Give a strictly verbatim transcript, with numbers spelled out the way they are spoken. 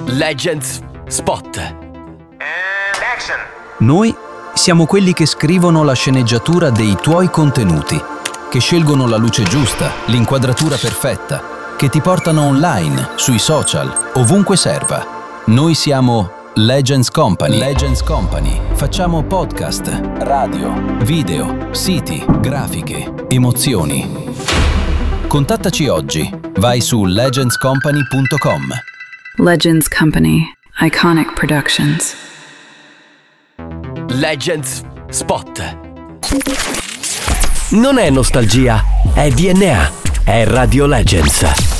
Legends Spot. And action. Noi siamo quelli che scrivono la sceneggiatura dei tuoi contenuti, che scelgono la luce giusta, l'inquadratura perfetta, che ti portano online, sui social, ovunque serva. Noi siamo Legends Company. Legends Company. Facciamo podcast, radio, video, siti, grafiche, emozioni. Contattaci oggi. Vai su legends company punto com. Legends Company. Iconic Productions. Legends Spot. Non è nostalgia, è D N A, è Radio Legends.